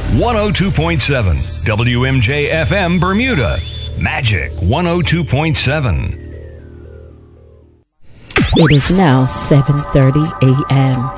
102.7 WMJ FM Bermuda. Magic 102.7. It is now 7:30 a.m.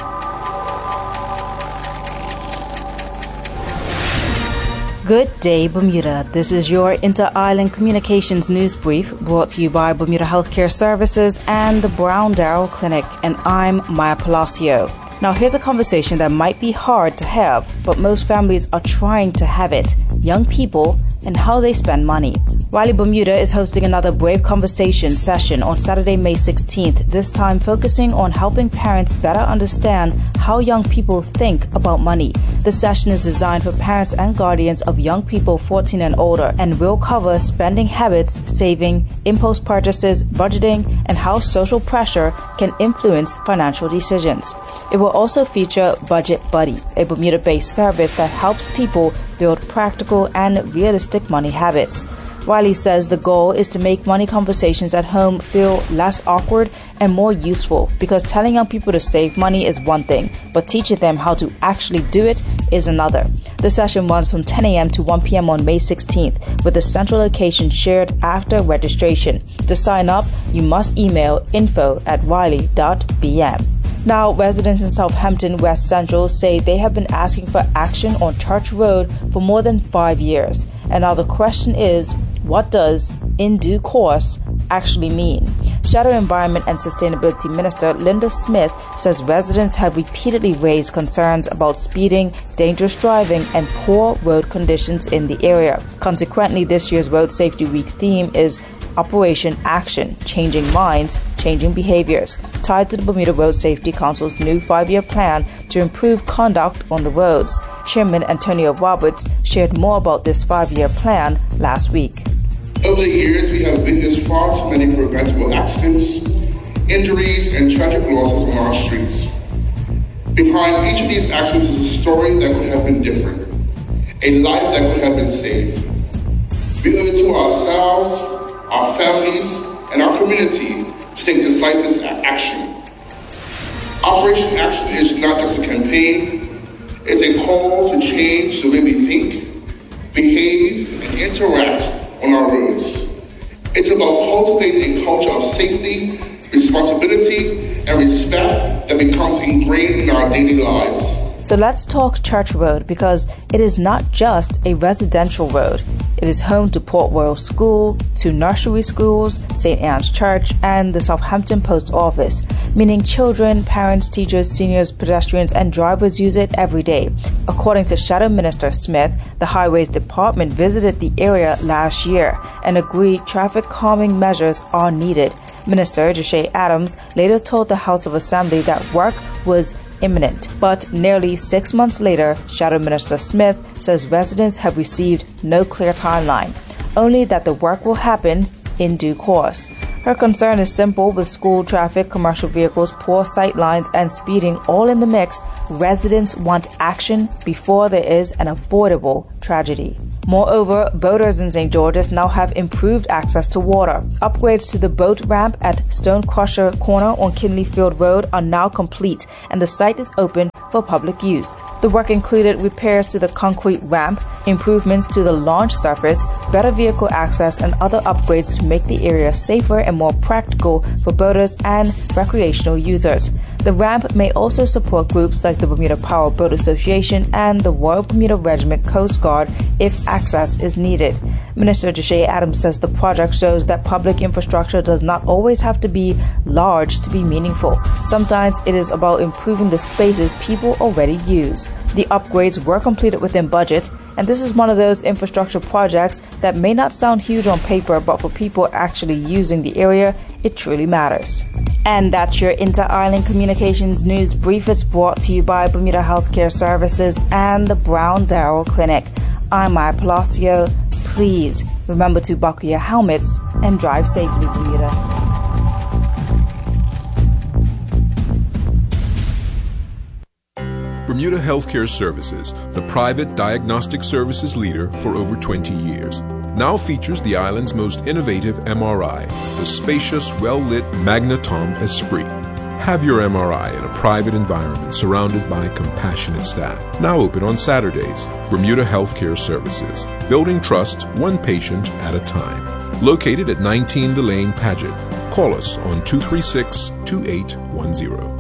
Good day, Bermuda. This is your Inter-Island Communications News Brief brought to you by Bermuda Healthcare Services and the Brown Darrell Clinic, and I'm Maya Palacio. Now, here's a conversation that might be hard to have, but most families are trying to have it. Young people and how they spend money. Wiley Bermuda is hosting another Brave Conversation session on Saturday, May 16th, this time focusing on helping parents better understand how young people think about money. The session is designed for parents and guardians of young people 14 and older and will cover spending habits, saving, impulse purchases, budgeting, and how social pressure can influence financial decisions. It will also feature Budget Buddy, a Bermuda-based service that helps people build practical and realistic money habits. Wiley says the goal is to make money conversations at home feel less awkward and more useful, because telling young people to save money is one thing, but teaching them how to actually do it is another. The session runs from 10 a.m. to 1 p.m. on May 16th, with the central location shared after registration. To sign up, you must email info@wiley.bm. Now, residents in Southampton West Central say they have been asking for action on Church Road for more than 5 years. And now the question is, what does "in due course" actually mean? Shadow Environment and Sustainability Minister Linda Smith says residents have repeatedly raised concerns about speeding, dangerous driving, and poor road conditions in the area. Consequently, this year's Road Safety Week theme is Operation Action, Changing Minds, Changing Behaviors, tied to the Bermuda Road Safety Council's new 5-year plan to improve conduct on the roads. Chairman Antonio Roberts shared more about this 5-year plan last week. Over the years, we have witnessed far too many preventable accidents, injuries, and tragic losses on our streets. Behind each of these accidents is a story that could have been different, a life that could have been saved. We owe it to ourselves, our families, and our community to take decisive action. Operation Action is not just a campaign, it's a call to change the way we think, behave, and interact on our roads. It's about cultivating a culture of safety, responsibility, and respect that becomes ingrained in our daily lives. So let's talk Church Road, because it is not just a residential road. It is home to Port Royal School, 2 nursery schools, St. Anne's Church, and the Southampton Post Office, meaning children, parents, teachers, seniors, pedestrians, and drivers use it every day. According to Shadow Minister Smith, the Highways Department visited the area last year and agreed traffic calming measures are needed. Minister Joshay Adams later told the House of Assembly that work was imminent. But nearly 6 months later, Shadow Minister Smith says residents have received no clear timeline, only that the work will happen in due course. Her concern is simple: with school traffic, commercial vehicles, poor sight lines, and speeding all in the mix, residents want action before there is an avoidable tragedy. Moreover, boaters in St. George's now have improved access to water. Upgrades to the boat ramp at Stone Crusher Corner on Kinley Field Road are now complete, and the site is open for public use. The work included repairs to the concrete ramp, improvements to the launch surface, better vehicle access, and other upgrades to make the area safer and more practical for boaters and recreational users. The ramp may also support groups like the Bermuda Power Boat Association and the Royal Bermuda Regiment Coast Guard if access is needed. Minister Joshay Adams says the project shows that public infrastructure does not always have to be large to be meaningful. Sometimes it is about improving the spaces people already use. The upgrades were completed within budget, and this is one of those infrastructure projects that may not sound huge on paper, but for people actually using the area, it truly matters. And that's your Inter-Island Communications News Brief. It's brought to you by Bermuda Healthcare Services and the Brown Darrell Clinic. I'm Maya Palacio. Please remember to buckle your helmets and drive safely, Bermuda. Bermuda Healthcare Services, the private diagnostic services leader for over 20 years, now features the island's most innovative MRI, the spacious, well-lit Magnetom Esprit. Have your MRI in a private environment surrounded by compassionate staff. Now open on Saturdays. Bermuda Healthcare Services. Building trust one patient at a time. Located at 19 Delane Paget. Call us on 236-2810.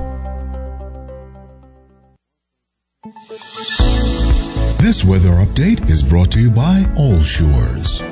This weather update is brought to you by All Shores.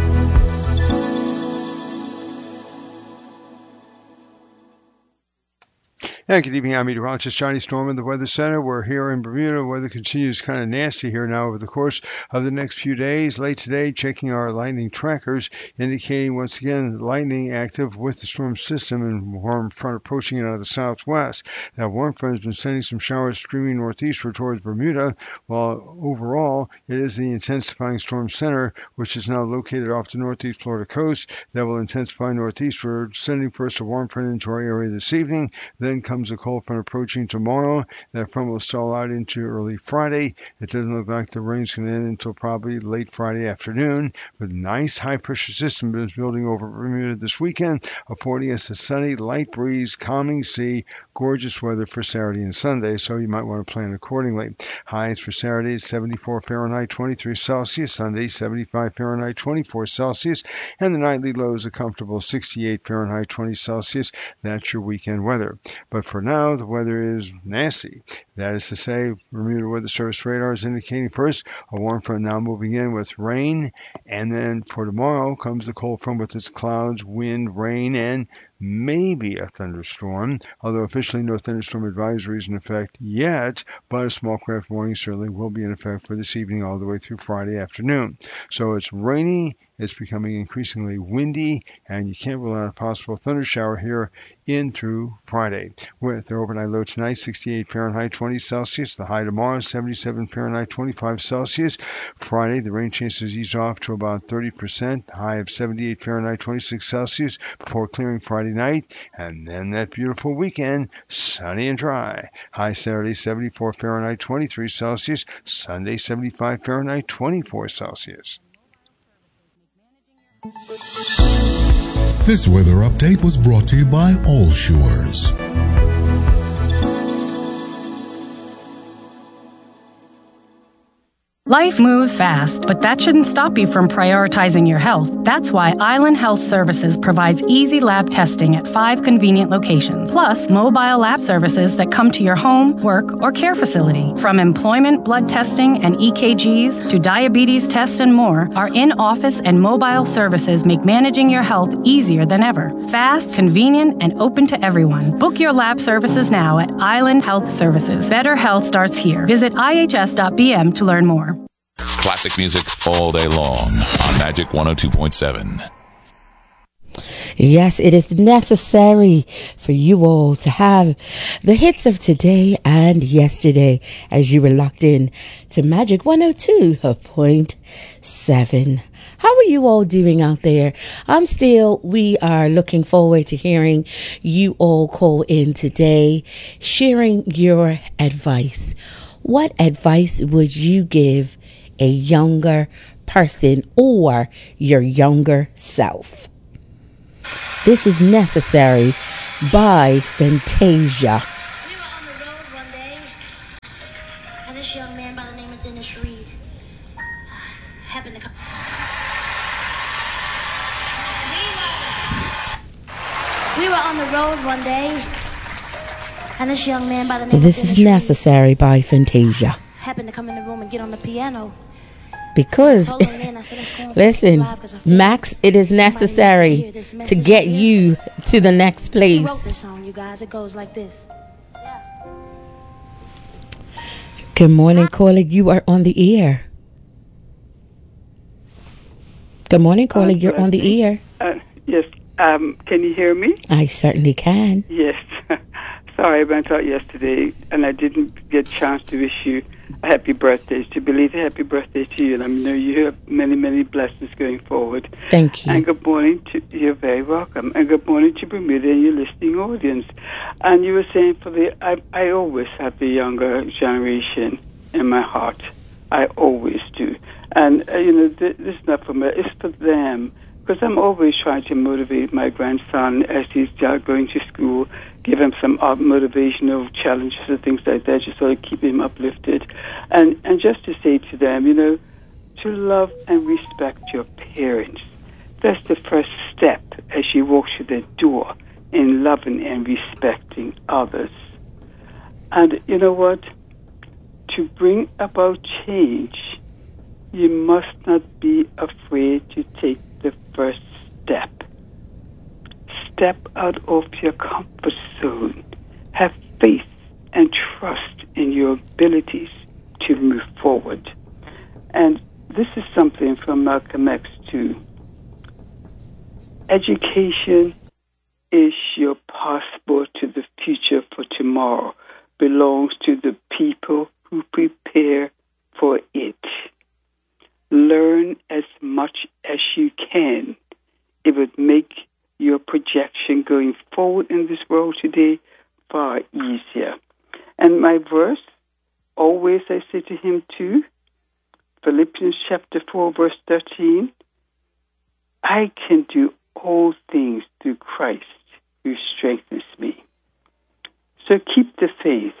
Yeah, good evening. I'm meteorologist Johnny Storm in the Weather Center. We're here in Bermuda. Weather continues kind of nasty here now over the course of the next few days. Late today, checking our lightning trackers, indicating once again lightning active with the storm system and warm front approaching it out of the southwest. That warm front has been sending some showers streaming northeastward towards Bermuda, while overall it is the intensifying storm center, which is now located off the northeast Florida coast, that will intensify northeastward, sending first a warm front into our area this evening, then comes a cold front approaching tomorrow. That front will stall out into early Friday. It doesn't look like the rain's going to end until probably late Friday afternoon. But nice high-pressure system is building over Bermuda this weekend, affording us a sunny, light breeze, calming sea, gorgeous weather for Saturday and Sunday, so you might want to plan accordingly. Highs for Saturday is 74 Fahrenheit, 23 Celsius. Sunday, 75 Fahrenheit, 24 Celsius. And the nightly low is a comfortable 68 Fahrenheit, 20 Celsius. That's your weekend weather. But for now, the weather is nasty. That is to say, Bermuda Weather Service radar is indicating first a warm front now moving in with rain, and then for tomorrow comes the cold front with its clouds, wind, rain, and maybe a thunderstorm, although officially no thunderstorm advisory is in effect yet, but a small craft warning certainly will be in effect for this evening all the way through Friday afternoon. So it's rainy, it's becoming increasingly windy, and you can't rule out a possible thunder shower here in through Friday. With the overnight low tonight, 68 Fahrenheit, 20 Celsius. The high tomorrow, 77 Fahrenheit, 25 Celsius. Friday, the rain chances ease off to about 30%, high of 78 Fahrenheit, 26 Celsius, before clearing Friday night. And then that beautiful weekend, sunny and dry. High Saturday, 74 Fahrenheit, 23 Celsius. Sunday, 75 Fahrenheit, 24 Celsius. This weather update was brought to you by All Shores. Life moves fast, but that shouldn't stop you from prioritizing your health. That's why Island Health Services provides easy lab testing at 5 convenient locations, plus mobile lab services that come to your home, work, or care facility. From employment, blood testing, and EKGs to diabetes tests and more, our in-office and mobile services make managing your health easier than ever. Fast, convenient, and open to everyone. Book your lab services now at Island Health Services. Better health starts here. Visit ihs.bm to learn more. Classic music all day long on Magic 102.7. Yes, it is necessary for you all to have the hits of today and yesterday as you were locked in to Magic 102.7. How are you all doing out there? We are looking forward to hearing you all call in today, sharing your advice. What advice would you give a younger person or your younger self? This is Necessary by Fantasia. We were on the road one day, and this young man by the name of Dennis Reed happened to come. We were on the road one day, and this young man by the name of Dennis Reed. This is Necessary by Fantasia. Happened to come in the room and get on the piano. Because, listen, Max, it is necessary to get you to the next place. He wrote this song, you guys. It goes like this. Good morning, caller. You are on the air. Good morning, caller. You're on the air. Yes. Can you hear me? I certainly can. Yes. Sorry, I went out yesterday and I didn't get a chance to wish you a happy birthday, to believe a happy birthday to you, and I know you have many, many blessings going forward. Thank you. And good morning to you're very welcome. And good morning to Bermuda and your listening audience. And you were saying I always have the younger generation in my heart. I always do. And this is not for me; it's for them. Because I'm always trying to motivate my grandson as he's going to school, give him some motivational challenges and things like that, just sort of keep him uplifted. And just to say to them, to love and respect your parents. That's the first step as you walk through the door in loving and respecting others. And you know what? To bring about change, you must not be afraid to take the first step. Step out of your comfort zone. Have faith and trust in your abilities to move forward. And this is something from Malcolm X too. Education is your passport to the future for tomorrow. Belongs to the people who prepare for it. Learn as much as you can. It would make your projection going forward in this world today far easier. And my verse, always I say to him too, Philippians chapter 4, verse 13, I can do all things through Christ who strengthens me. So keep the faith,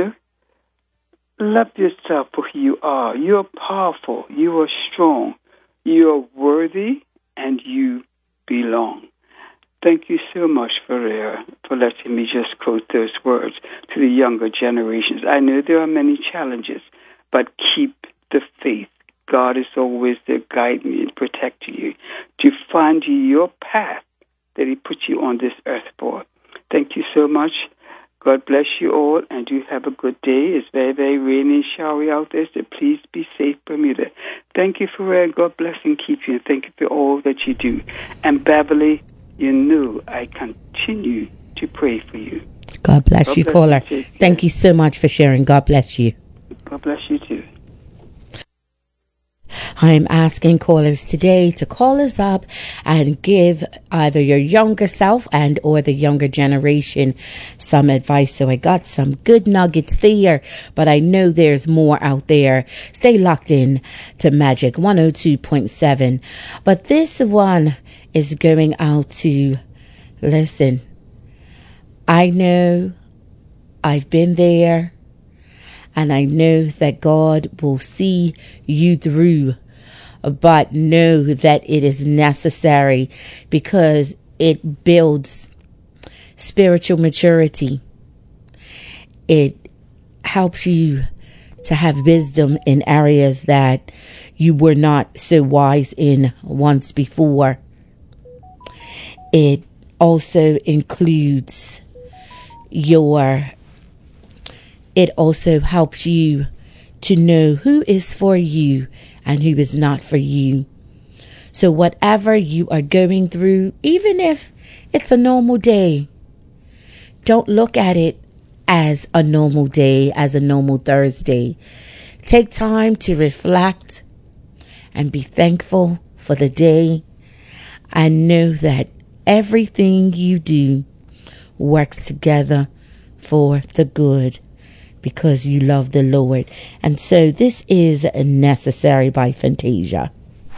Love yourself for who you are. You are powerful. You are strong. You are worthy, and you belong. Thank you so much, Ferreira, for letting me just quote those words to the younger generations. I know there are many challenges, but keep the faith. God is always there guiding you and protecting you to find you your path that He put you on this earth for. Thank you so much. God bless you all, and you have a good day. It's very, very rainy and showery out there, so please be safe, Bermuda. Thank you, Ferreira. God bless and keep you, and thank you for all that you do. And Beverly, I continue to pray for you. God bless you, caller. Thank you so much for sharing. God bless you. God bless you too. I'm asking callers today to call us up and give either your younger self and or the younger generation some advice. So I got some good nuggets there, but I know there's more out there. Stay locked in to Magic 102.7. But this one is going out to, listen, I know I've been there. And I know that God will see you through, but know that it is necessary because it builds spiritual maturity. It helps you to have wisdom in areas that you were not so wise in once before. It also includes it also helps you to know who is for you and who is not for you. So whatever you are going through, even if it's a normal day, don't look at it as a normal day, as a normal Thursday. Take time to reflect and be thankful for the day, and know that everything you do works together for the good, because you love the Lord. And so this is Necessary by Fantasia.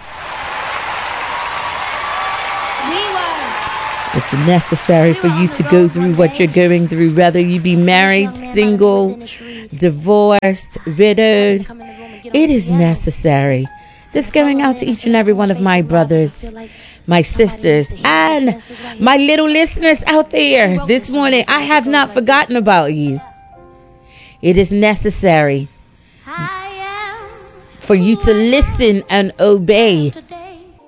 It's necessary for you to go through what you're going through, whether you be married, single, divorced, widowed. It is necessary. This going out to each and every one of my brothers, my sisters, and my little listeners out there this morning. I have not forgotten about you. It is necessary for you to listen and obey